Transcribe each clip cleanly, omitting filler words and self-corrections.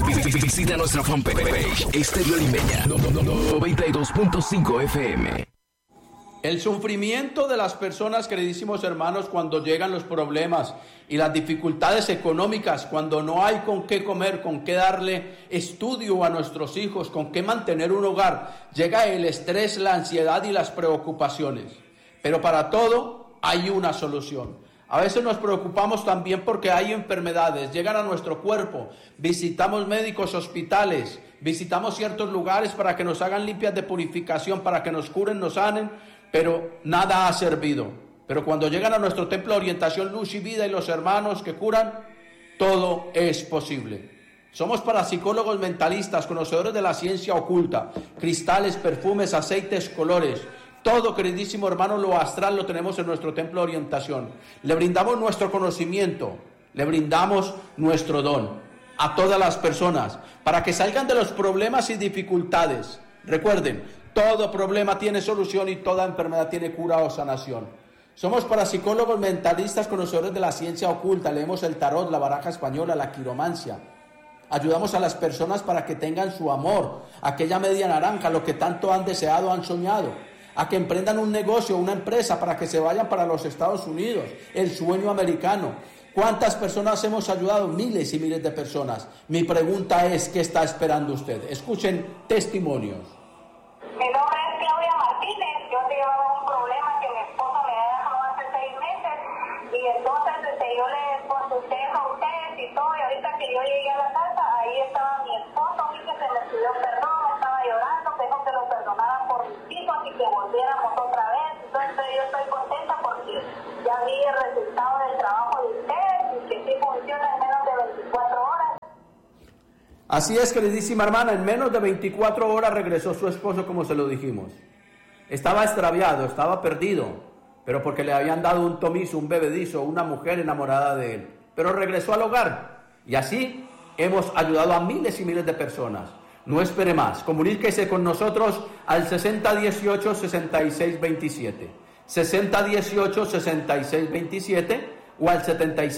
Visita nuestra fanpage Estéreo Limeña 92.5 FM. El sufrimiento de las personas, queridísimos hermanos, cuando llegan los problemas y las dificultades económicas, cuando no hay con qué comer, con qué darle estudio a nuestros hijos, con qué mantener un hogar, llega el estrés, la ansiedad y las preocupaciones. Pero para todo hay una solución. A veces nos preocupamos también porque hay enfermedades, llegan a nuestro cuerpo, visitamos médicos, hospitales, visitamos ciertos lugares para que nos hagan limpias de purificación, para que nos curen, nos sanen, pero nada ha servido. Pero cuando llegan a nuestro templo de orientación, luz y vida y los hermanos que curan, todo es posible. Somos parapsicólogos mentalistas, conocedores de la ciencia oculta, cristales, perfumes, aceites, colores. Todo, queridísimo hermano, lo astral lo tenemos en nuestro templo de orientación. Le brindamos nuestro conocimiento, le brindamos nuestro don a todas las personas para que salgan de los problemas y dificultades. Recuerden, todo problema tiene solución y toda enfermedad tiene cura o sanación. Somos parapsicólogos mentalistas, conocedores de la ciencia oculta. Leemos el tarot, la baraja española, la quiromancia. Ayudamos a las personas para que tengan su amor, aquella media naranja, lo que tanto han deseado, han soñado. A que emprendan un negocio, una empresa, para que se vayan para los Estados Unidos, el sueño americano. ¿Cuántas personas hemos ayudado? Miles y miles de personas. Mi pregunta es, ¿qué está esperando usted? Escuchen testimonios. Mi nombre es Claudia Martínez. Yo tengo un problema que mi esposo me dejó hace 6 meses y entonces yo le consulté a ustedes y todo, y ahorita que yo llegué a la casa, ahí estaba mi esposo, vi que se le pidió perdón, estaba llorando, dijo que lo perdonaran por mis hijos y que volviéramos otra vez. Entonces yo estoy contenta porque ya vi el resultado del trabajo de ustedes y que sí funciona en menos de 24 horas. Así es, queridísima hermana, en menos de 24 horas regresó su esposo, como se lo dijimos. Estaba extraviado, estaba perdido, pero porque le habían dado un tomizo, un bebedizo, una mujer enamorada de él. Pero regresó al hogar y así hemos ayudado a miles y miles de personas. No espere más, comuníquese con nosotros al 6018-6627, 6018-6627 o al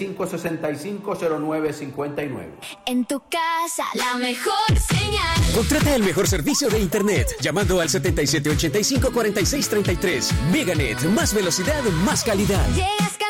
7565-0959. En tu casa, la mejor señal. Contrata el mejor servicio de internet llamando al 7785-4633. Meganet, más velocidad, más calidad. Llegas